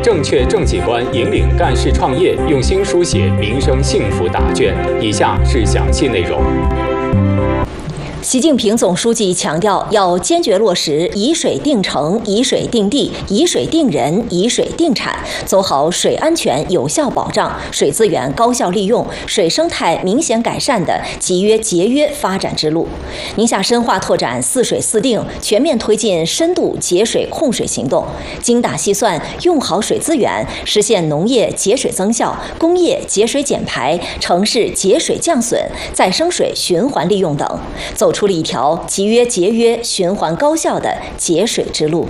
正确政绩观引领干事创业，用心书写民生幸福答卷。以下是详细内容。 习近平总书记强调，要坚决落实以水定城、以水定地、以水定人、以水定产，走好水安全有效保障、水资源高效利用、水生态明显改善的集约节约发展之路。宁夏深化拓展4水4定，全面推进深度节水控水行动，精打细算用好水资源，实现农业节水增效、工业节水减排、城市节水降损、再生水循环利用等，走出了一条集约节约、循环高效的节水之路。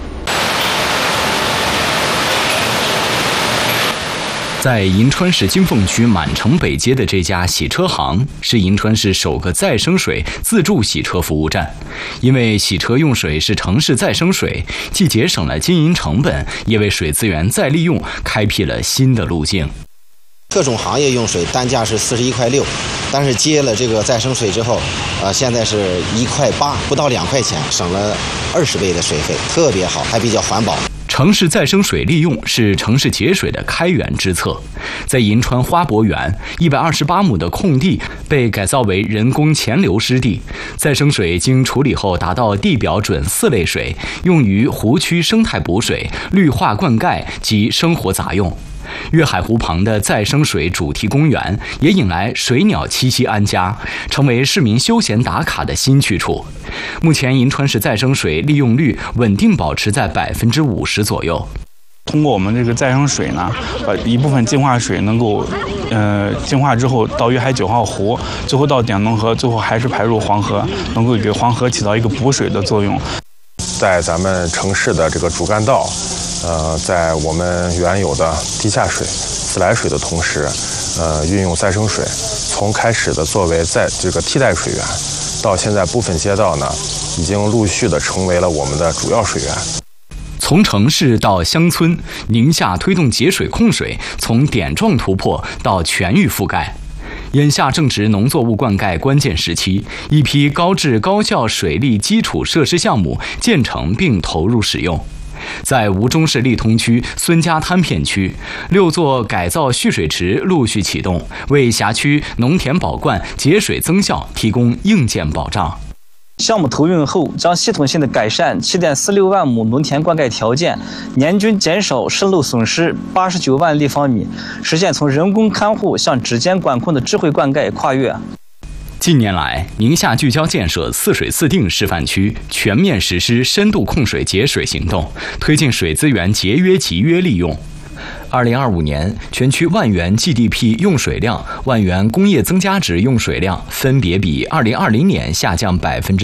在银川市金凤区满城北街的这家洗车行，是银川市首个再生水自助洗车服务站。因为洗车用水是城市再生水，既节省了经营成本，也为水资源再利用开辟了新的路径。 特种行业用水单价是41.6块，但是接了这个再生水之后，现在是1.8块，不到2块钱，省了20倍的水费，特别好，还比较环保。 城市再生水利用是城市节水的开源之策。在银川花博园，128亩的空地被改造为人工潜流湿地，再生水经处理后达到地表准4类水，用于湖区生态补水、绿化灌溉及生活杂用。粤海湖旁的再生水主题公园也引来水鸟栖息安家，成为市民休闲打卡的新去处。目前银川市再生水利用率稳定保持在50%左右。 通过我们这个再生水呢，把一部分净化水能够净化之后到粤海9号湖，最后到点农河，最后还是排入黄河，能够给黄河起到一个补水的作用。 在咱们城市的这个主干道，在我们原有的地下水、自来水的同时，运用再生水，从开始的作为这个替代水源，到现在部分街道呢，已经陆续的成为了我们的主要水源。 从城市到乡村，宁夏推动节水控水从点状突破到全域覆盖。眼下正值农作物灌溉关键时期，一批高质高效水利基础设施项目建成并投入使用。在吴中市利通区孙家滩片区，6座改造蓄水池陆续启动，为辖区农田保灌、节水增效提供硬件保障。 项目投运后，将系统性的改善7.46万亩农田灌溉条件，年均减少渗漏损失89万立方米，实现从人工看护向指尖管控的智慧灌溉跨越。 近年来，宁夏聚焦建设4水4定示范区，全面实施深度控水节水行动，推进水资源节约集约利用。2025年，全区万元 GDP 用水量、万元工业增加值用水量分别比2020年下降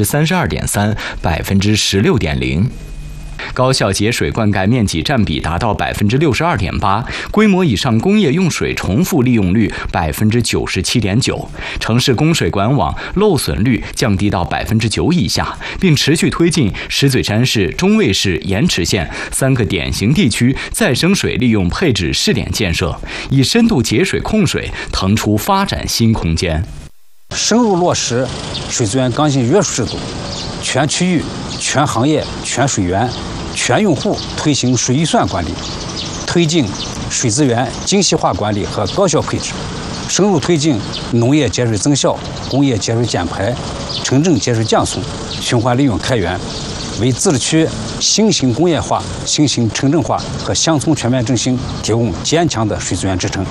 32.3%、16.0%。高效节水灌溉面积占比达到62.8%，规模以上工业用水重复利用率97.9%，城市供水管网漏损率降低到9%以下，并持续推进石嘴山市、中卫市、盐池县3个典型地区再生水利用配置试点建设，以深度节水控水腾出发展新空间。 深入落实水资源刚性约束制度，全区域、全行业、全水源、全用户推行水预算管理，推进水资源精细化管理和高效配置，深入推进农业节水增效、工业节水减排、城镇节水降损、循环利用开源，为自治区新型工业化、新型城镇化和乡村全面振兴提供坚强的水资源支撑。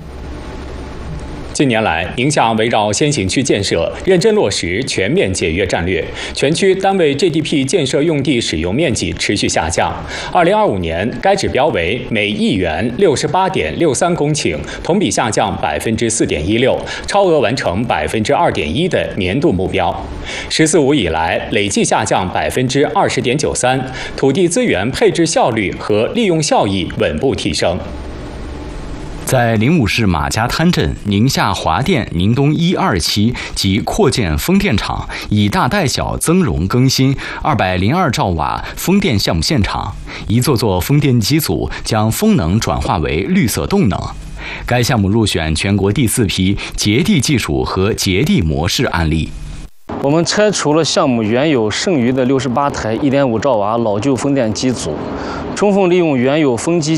近年来，宁夏围绕先行区建设，认真落实全面节约战略，全区单位 GDP 建设用地使用面积持续下降。2025年，该指标为每亿元68.63公顷，同比下降4.16%，超额完成2.1%的年度目标。“14五”以来，累计下降20.93%，土地资源配置效率和利用效益稳步提升。 在灵武市马家滩镇，宁夏华电宁东1、2期及扩建风电场以大带小增容更新202兆瓦风电项目现场，一座座风电机组将风能转化为绿色动能。该项目入选全国第4批节地技术和节地模式案例。 我们拆除了项目原有剩余的68台1.5兆瓦老旧风电机组，充分利用原有风机